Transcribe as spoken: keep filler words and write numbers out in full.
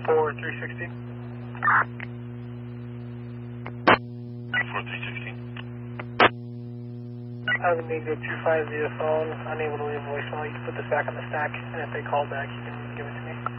four three sixty. four three sixteen. I have a Negro two five zero phone, unable to leave a voicemail. You can put this back on the stack, and if they call back, you can give it to me.